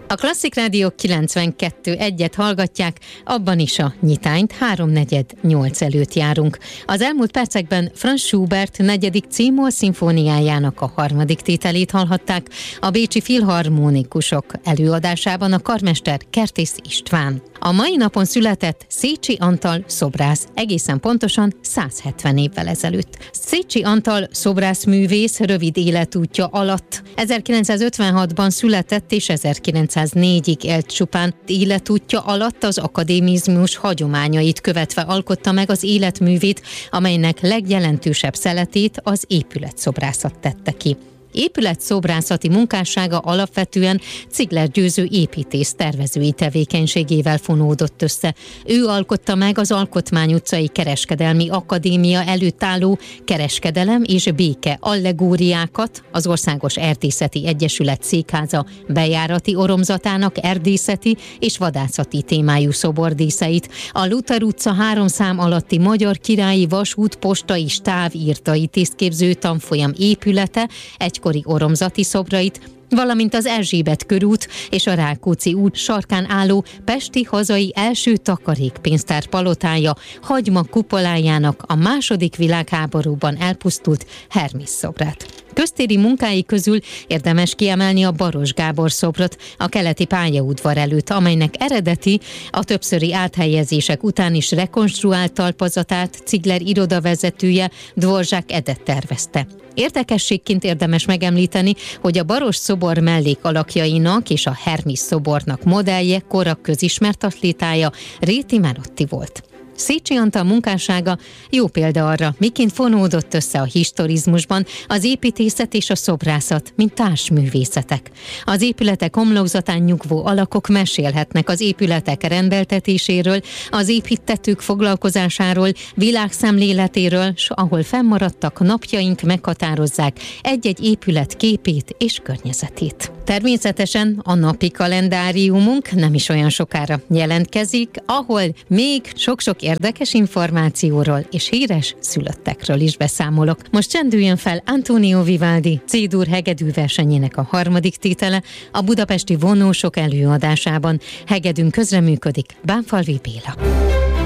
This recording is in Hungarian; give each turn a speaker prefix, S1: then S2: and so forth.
S1: A Klasszik Rádió 92.1-et hallgatják, abban is a nyitányt 3:48 előtt járunk. Az elmúlt percekben Franz Schubert 4. C-moll szimfóniájának a 3. tételét hallhatták, a bécsi filharmonikusok előadásában a karmester Kertész István. A mai napon született Szécsi Antal szobrász, egészen pontosan 170 évvel ezelőtt. Szécsi Antal szobrászművész rövid életútja alatt 1956-ban született és 1904-ig élt csupán. Életútja alatt az akadémizmus hagyományait követve alkotta meg az életművét, amelynek legjelentősebb szeletét az épületszobrászat tette ki. Épületszobrászati munkássága alapvetően Cigler Győző építész tervezői tevékenységével fonódott össze. Ő alkotta meg az Alkotmány utcai Kereskedelmi Akadémia előtt álló kereskedelem és béke allegóriákat, az Országos Erdészeti Egyesület székháza bejárati oromzatának erdészeti és vadászati témájú szobordíszeit, a Luther utca 3 szám alatti Magyar Királyi Vasút postai stávírtai tisztképző tanfolyam épülete, egykori oromzati szobrait, valamint az Erzsébet körút és a Rákóczi út sarkán álló pesti hazai első takarékpénztár palotája hagyma kupolájának a II. Világháborúban elpusztult Hermész szobrát. Köztéri munkái közül érdemes kiemelni a Baros Gábor szobrot a keleti pályaudvar előtt, amelynek eredeti, a többszöri áthelyezések után is rekonstruált talpazatát Cigler irodavezetője, Dvorzsák Edett tervezte. Érdekességként érdemes megemlíteni, hogy a Baros szobor mellékalakjainak és a Hermész szobornak modellje kora közismert atlétája Réti Merotti volt. Szécsi Antal munkássága jó példa arra, miként fonódott össze a historizmusban az építészet és a szobrászat, mint társművészetek. Az épületek homlokzatán nyugvó alakok mesélhetnek az épületek rendeltetéséről, az építtetők foglalkozásáról, világszemléletéről, s ahol fennmaradtak napjaink meghatározzák egy-egy épület képét és környezetét. Természetesen a napi kalendáriumunk nem is olyan sokára jelentkezik, ahol még sok-sok érdekes információról és híres szülöttekről is beszámolok. Most csendüljön fel Antonio Vivaldi C-dur hegedű versenyének a 3. tétele a budapesti vonósok előadásában. Hegedűn közreműködik Bánfalvi Béla.